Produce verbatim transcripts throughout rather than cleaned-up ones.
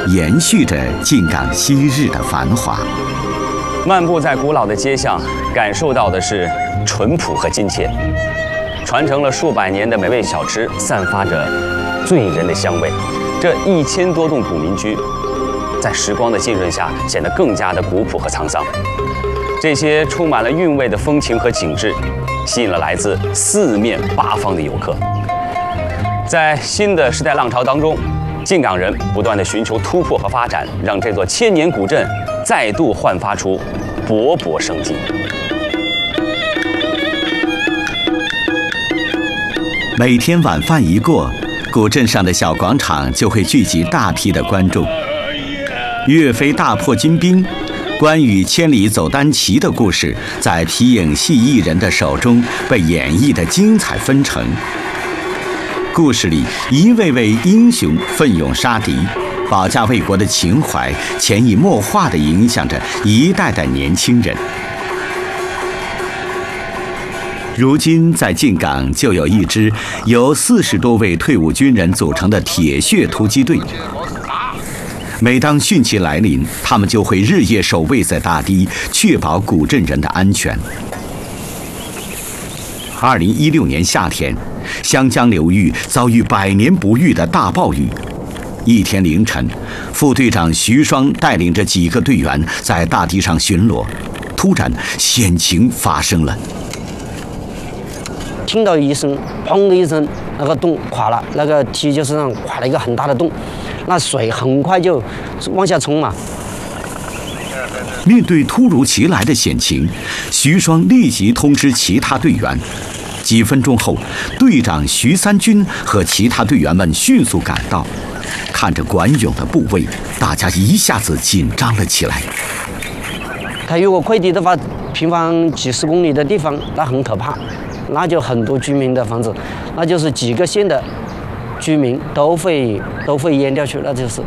延续着靖港昔日的繁华。 漫步在古老的街巷，感受到的是淳朴和亲切。传承了数百年的美味小吃，散发着醉人的香味。这一千多栋古民居，在时光的浸润下，显得更加的古朴和沧桑。这些充满了韵味的风情和景致，吸引了来自四面八方的游客。在新的时代浪潮当中，靖港人不断地寻求突破和发展，让这座千年古镇再度焕发出勃勃生机。 每天晚饭一过，古镇上的小广场就会聚集大批的观众。岳飞大破金兵，关羽千里走单骑的故事，在皮影戏艺人的手中被演绎得精彩纷呈。故事里一位位英雄奋勇杀敌，保家卫国的情怀潜移默化地影响着一代代年轻人。如今在靖港就有一支由四十多位退伍军人组成的铁血突击队。每当汛期来临，他们就会日夜守卫在大堤，确保古镇人的安全。二零一六年夏天，湘江流域遭遇百年不遇的大暴雨。一天凌晨，副队长徐双带领着几个队员在大堤上巡逻，突然险情发生了。 听到一声砰的一声，那个洞垮了，那个堤就是上垮了一个很大的洞，那水很快就往下冲嘛。 面对突如其来的险情，徐双立即通知其他队员。几分钟后，队长徐三军和其他队员们迅速赶到。看着管涌的部位，大家一下子紧张了起来。 他如果溃堤的话，平方几十公里的地方，那很可怕。那就很多居民的房子，那就是几个县的居民都会都会淹掉去，那就是。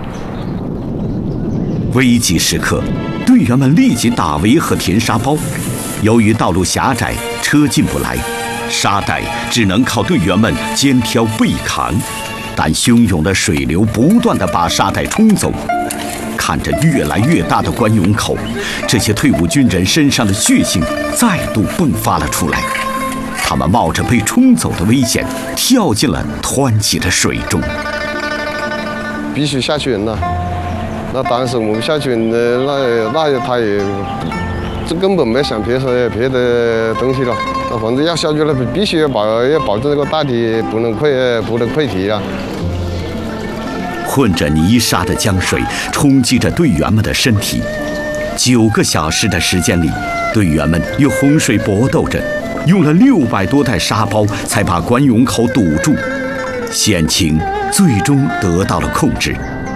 危急时刻，队员们立即打围和填沙包。由于道路狭窄，车进不来，沙袋只能靠队员们肩挑背扛。但汹涌的水流不断地把沙袋冲走。看着越来越大的关涌口，这些退伍军人身上的血性再度迸发了出来。他们冒着被冲走的危险，跳进了湍急的水中。 必须下去人了。那当时我们下去人的那那他也，这根本没想别的别的东西了。那反正要下去了，必须要保要保证这个大堤不能溃不能溃堤啊。 混着泥沙的江水冲击着队员们的身体。九个小时的时间里，队员们与洪水搏斗着。用了六百多袋沙包才把关涌口堵住，险情最终得到了控制。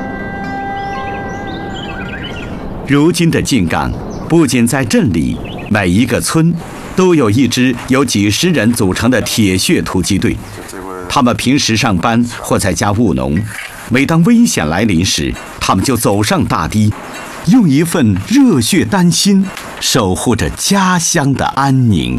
如今的靖港，不仅在镇里，每一个村都有一支由几十人组成的铁血突击队。他们平时上班或在家务农，每当危险来临时，他们就走上大堤，用一份热血丹心守护着家乡的安宁。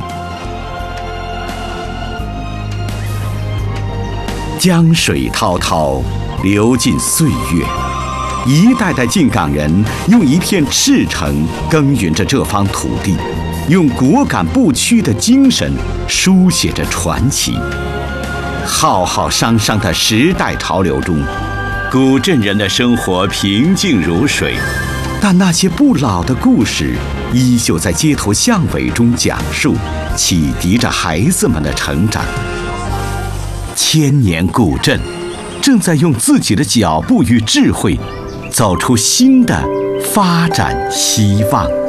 江水滔滔，流进岁月，一代代靖港人用一片赤诚耕耘着这方土地，用果敢不屈的精神书写着传奇。浩浩汤汤的时代潮流中，古镇人的生活平静如水，但那些不老的故事依旧在街头巷尾中讲述，启迪着孩子们的成长。千年古镇正在用自己的脚步与智慧走出新的发展希望。